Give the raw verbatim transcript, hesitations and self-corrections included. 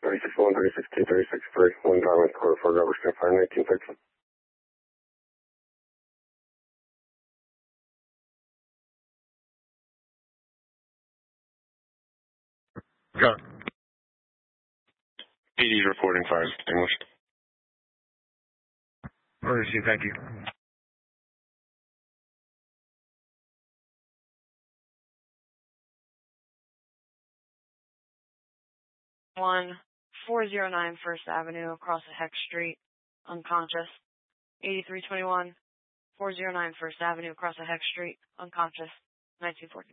thirty-six one, thirty-six two, thirty-six three, one Darwin, quarter four, rubber stamp, fire nineteen thirteen. Got it. P D's reporting fire extinguished. Emergency, thank you. One four zero nine First Avenue across the Heck Street, unconscious. Eighty-three twenty-one, four zero nine First Avenue across the Heck Street, unconscious. Nineteen fourteen.